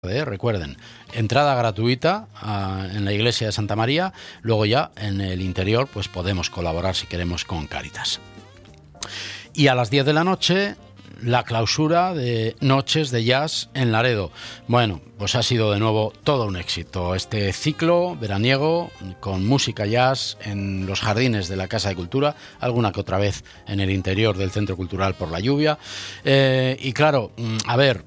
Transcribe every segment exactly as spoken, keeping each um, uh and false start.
¿eh? Recuerden, entrada gratuita uh, en la iglesia de Santa María, luego ya en el interior pues podemos colaborar si queremos con Cáritas. Y a las diez de la noche, la clausura de Noches de Jazz en Laredo. Bueno, pues ha sido de nuevo todo un éxito este ciclo veraniego con música jazz en los jardines de la Casa de Cultura, alguna que otra vez en el interior del Centro Cultural por la lluvia. Eh, y claro, a ver,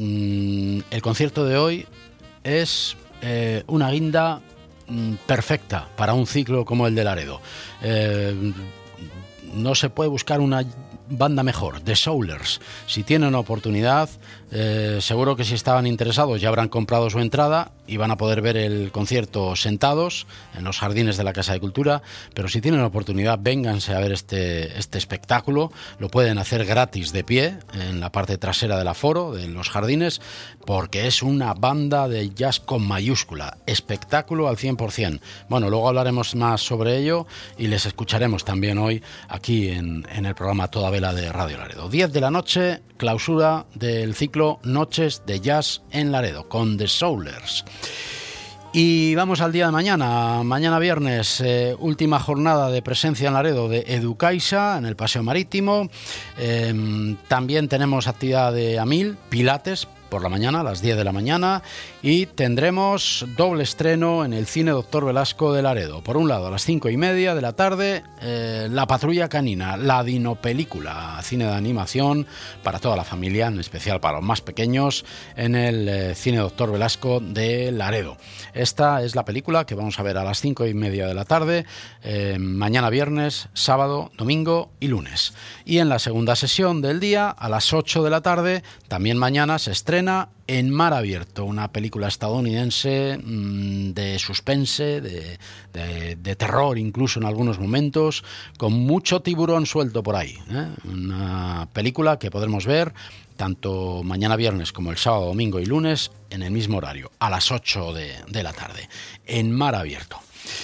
el concierto de hoy es eh, una guinda perfecta para un ciclo como el de Laredo. Eh, no se puede buscar una banda mejor, The Soulers. Si tienen oportunidad, eh, seguro que si estaban interesados ya habrán comprado su entrada y van a poder ver el concierto sentados en los jardines de la Casa de Cultura, pero si tienen oportunidad, vénganse a ver este, este espectáculo. Lo pueden hacer gratis de pie en la parte trasera del aforo de los jardines, porque es una banda de jazz con mayúscula, espectáculo al cien por ciento. Bueno, luego hablaremos más sobre ello y les escucharemos también hoy aquí en, en el programa Toda Vela de Radio Laredo. diez de la noche, clausura del ciclo Noches de Jazz en Laredo con The Soulers. Y vamos al día de mañana, mañana viernes, eh, última jornada de presencia en Laredo de Educaisa en el Paseo Marítimo. Eh, también tenemos actividad de Amil, Pilates, por la mañana, a las diez de la mañana, y tendremos doble estreno en el Cine Doctor Velasco de Laredo. Por un lado, a las cinco y media de la tarde, eh, La Patrulla Canina, la dinopelícula, cine de animación para toda la familia, en especial para los más pequeños, en el eh, Cine Doctor Velasco de Laredo. Esta es la película que vamos a ver a las cinco y media de la tarde, eh, mañana viernes, sábado, domingo y lunes. Y en la segunda sesión del día, a las ocho de la tarde, también mañana se estrena En Mar Abierto, una película estadounidense mmm, de suspense, de, de, de terror incluso en algunos momentos, con mucho tiburón suelto por ahí, ¿eh? Una película que podremos ver tanto mañana viernes como el sábado, domingo y lunes en el mismo horario, a las ocho de, de la tarde, En Mar Abierto.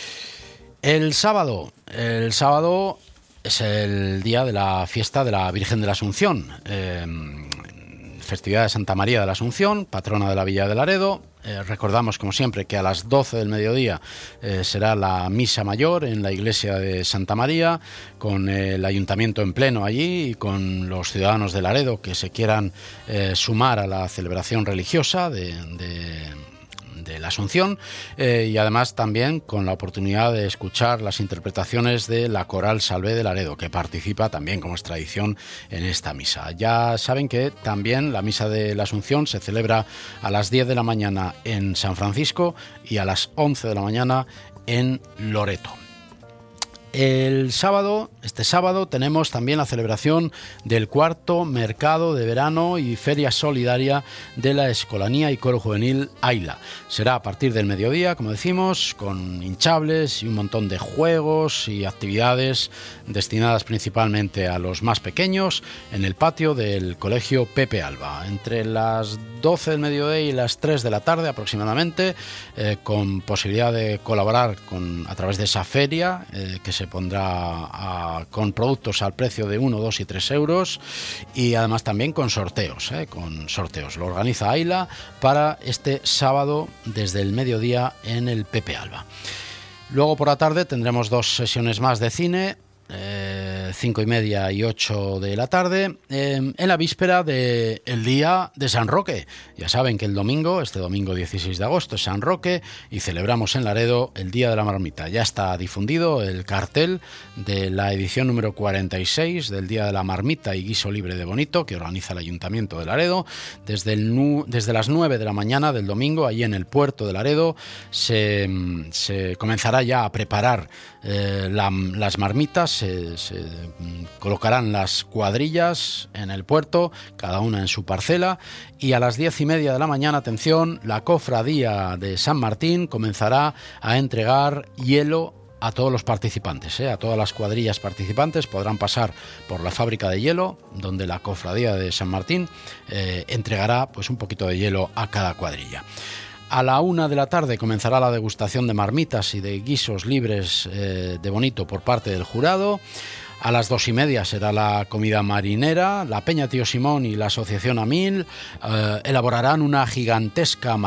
El sábado, el sábado es el día de la fiesta de la Virgen de la Asunción, eh, festividad de Santa María de la Asunción, patrona de la Villa de Laredo. Eh, recordamos, como siempre, que a las doce del mediodía eh, será la misa mayor en la iglesia de Santa María, con el ayuntamiento en pleno allí y con los ciudadanos de Laredo que se quieran eh, sumar a la celebración religiosa de... de de la Asunción, eh, y además también con la oportunidad de escuchar las interpretaciones de la Coral Salvé de Laredo, que participa también, como es tradición, en esta misa. Ya saben que también la misa de la Asunción se celebra a las diez de la mañana en San Francisco y a las once de la mañana en Loreto. El sábado, este sábado, tenemos también la celebración del cuarto mercado de verano y feria solidaria de la Escolanía y Coro Juvenil Aila. Será a partir del mediodía, como decimos, con hinchables y un montón de juegos y actividades destinadas principalmente a los más pequeños en el patio del Colegio Pepe Alba. Entre las doce del mediodía y las tres de la tarde aproximadamente, eh, con posibilidad de colaborar con, a través de esa feria eh, que se pondrá a, con productos al precio de uno, dos y tres euros, y además también con sorteos, eh, con sorteos. Lo organiza Aila para este sábado desde el mediodía en el Pepe Alba. Luego por la tarde tendremos dos sesiones más de cine, eh, cinco y media y ocho de la tarde, eh, en la víspera del día de San Roque. Ya saben que el domingo, este domingo dieciséis de agosto, es San Roque y celebramos en Laredo el Día de la Marmita. Ya está difundido el cartel de la edición número cuarenta y seis del Día de la Marmita y Guiso Libre de Bonito, que organiza el Ayuntamiento de Laredo. Desde, el nu- desde las nueve de la mañana del domingo, allí en el puerto de Laredo, se, se comenzará ya a preparar eh, la, las marmitas. Se, se colocarán las cuadrillas en el puerto, cada una en su parcela, y a las diez y media de la mañana, atención, la cofradía de San Martín comenzará a entregar hielo a todos los participantes, ¿eh? A todas las cuadrillas participantes podrán pasar por la fábrica de hielo, donde la cofradía de San Martín eh, entregará pues un poquito de hielo a cada cuadrilla. A la una de la tarde comenzará la degustación de marmitas y de guisos libres eh, de Bonito por parte del jurado. A las dos y media será la comida marinera. La Peña Tío Simón y la Asociación Amil eh, elaborarán una gigantesca